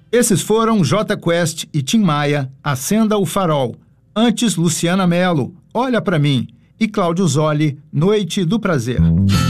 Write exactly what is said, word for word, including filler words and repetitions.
Esses foram Jota Quest e Tim Maia, Acenda o Farol. Antes, Luciana Mello, Olha Pra Mim. E Cláudio Zoli, Noite do Prazer.